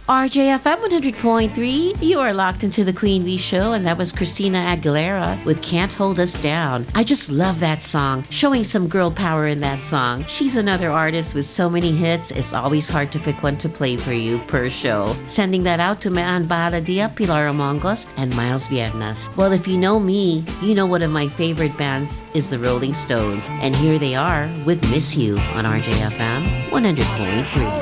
RJFM 100.3, you are locked into the Queen Bee Show, and that was Christina Aguilera with Can't Hold Us Down. I just love that song, showing some girl power in that song. She's another artist with so many hits, it's always hard to pick one to play for you per show. Sending that out to Maan Baladia, Pilar Amongos, and Miles Viernas. Well, if you know me, you know one of my favorite bands is the Rolling Stones, and here they are with Miss You on RJFM 100.3.